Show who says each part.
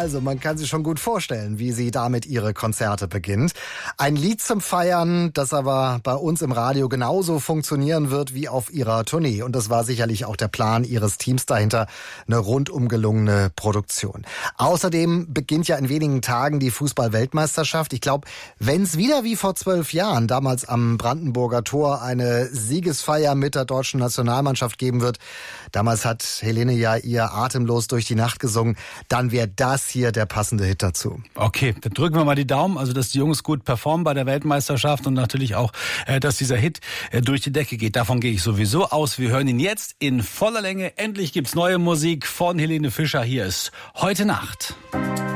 Speaker 1: Also, man kann sich schon gut vorstellen, wie sie damit ihre Konzerte beginnt. Ein Lied zum Feiern, das aber bei uns im Radio genauso funktionieren wird wie auf ihrer Tournee. Und das war sicherlich auch der Plan ihres Teams dahinter, eine rundum gelungene Produktion. Außerdem beginnt ja in wenigen Tagen die Fußball-Weltmeisterschaft. Ich glaube, wenn es wieder wie vor 12 Jahren, damals am Brandenburger Tor, eine Siegesfeier mit der deutschen Nationalmannschaft geben wird, damals hat Helene ja ihr Atemlos durch die Nacht gesungen, dann wäre das hier der passende Hit dazu.
Speaker 2: Okay, dann drücken wir mal die Daumen, also dass die Jungs gut performen bei der Weltmeisterschaft und natürlich auch, dass dieser Hit durch die Decke geht. Davon gehe ich sowieso aus. Wir hören ihn jetzt in voller Länge. Endlich gibt's neue Musik von Helene Fischer. Hier ist Heute Nacht.